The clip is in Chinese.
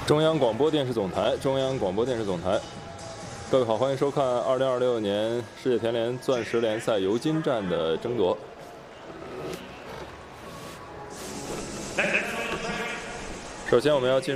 中央广播电视总台，中央广播电视总台。各位好，欢迎收看2026年世界田联钻石联赛尤金站的争夺。首先，我们要进入